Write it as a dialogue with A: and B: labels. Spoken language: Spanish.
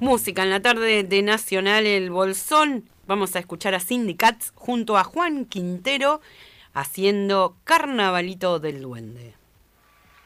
A: Música en la tarde de Nacional El Bolsón. Vamos a escuchar a Cindy Cats junto a Juan Quintero haciendo Carnavalito del Duende.